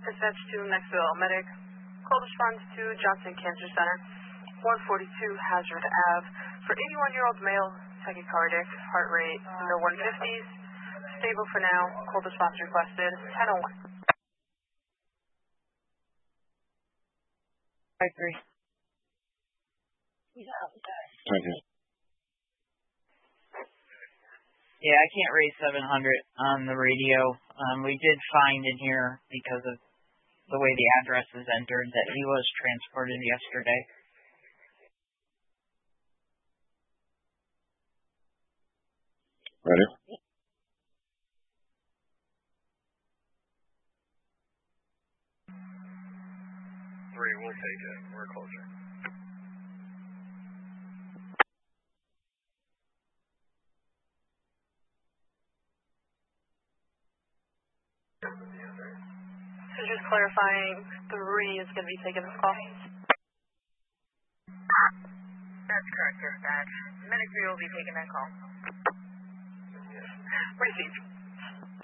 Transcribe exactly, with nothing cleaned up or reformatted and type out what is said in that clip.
Dispatch to Nextville Medic. Call response to Johnson Cancer Center, one forty-two Hazard Ave. For eighty-one-year-old male, tachycardic, heart rate in the one fifties. Stable for now. Cold response requested. ten oh one. I agree. Okay. Yeah, I can't raise seven hundred on the radio. Um, we did find in here, because of the way the address is entered, that he was transported yesterday. Ready? Three, we'll take it. We're closer. So just clarifying, three is going to be taking this call? That's correct, dispatch. Medic three will be taking that call. Received.